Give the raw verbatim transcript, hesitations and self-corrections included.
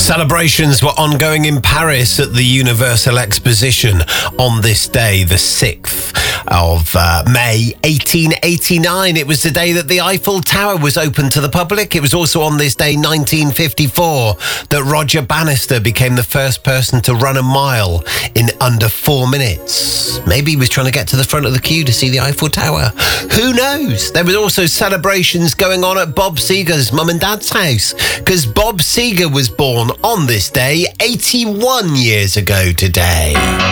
Celebrations were ongoing in Paris at the Universal Exposition on this day, the sixth of uh, May eighteen eighty-nine. It was the day that the Eiffel Tower was opened to the public. It was also on this day, nineteen fifty-four, that Roger Bannister became the first person to run a mile in under four minutes. Maybe he was trying to get to the front of the queue to see the Eiffel Tower. Who knows? There was also celebrations going on at Bob Seger's mum and dad's house, because Bob Seger was born on this day eighty-one years ago today.